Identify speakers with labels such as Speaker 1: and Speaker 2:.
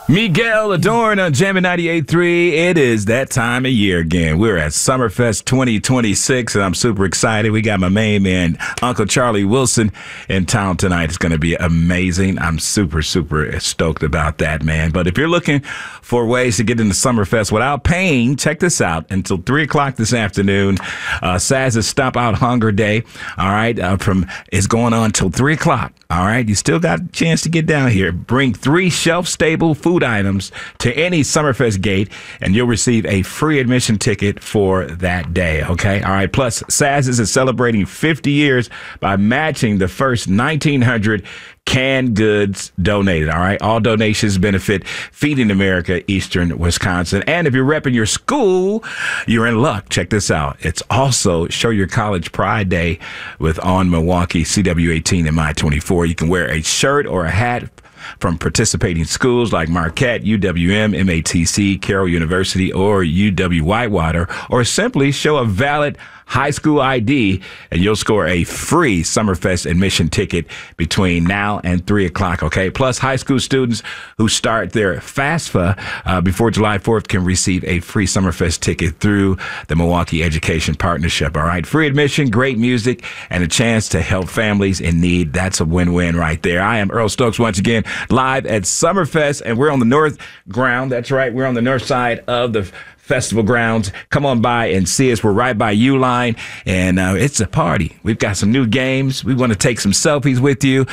Speaker 1: Miguel Adorn on Jammin' 98.3. It is that time of year again. We're at Summerfest 2026, and I'm super excited. We got my main man, Uncle Charlie Wilson, in town tonight. It's going to be amazing. I'm super stoked about that, man. But if you're looking for ways to get into Summerfest without paying, check this out. Until 3 o'clock this afternoon, Saz's Stomp Out Hunger Day, all right, is going on until 3 o'clock. All right, you still got a chance to get down here. Bring 3 shelf-stable food items to any Summerfest gate, and you'll receive a free admission ticket for that day, okay? All right, plus Saz's is celebrating 50 years by matching the first 1,900 canned goods donated, all right? All donations benefit Feeding America, Eastern Wisconsin. And if you're repping your school, you're in luck. Check this out. It's also Show Your College Pride Day with On Milwaukee, CW18, and My24. You can wear a shirt or a hat from participating schools like Marquette, UWM, MATC, Carroll University, or UW Whitewater, or simply show a valid high school ID, and you'll score a free Summerfest admission ticket between now and 3 o'clock, okay? Plus, high school students who start their FAFSA before July 4th can receive a free Summerfest ticket through the Milwaukee Education Partnership, all right? Free admission, great music, and a chance to help families in need. That's a win-win right there. I am Earl Stokes once again, live at Summerfest, and we're on the north ground. That's right, we're on the north side of the festival grounds. Come on by and see us. We're right by Uline, and it's a party. We've got some new games. We want to take some selfies with you.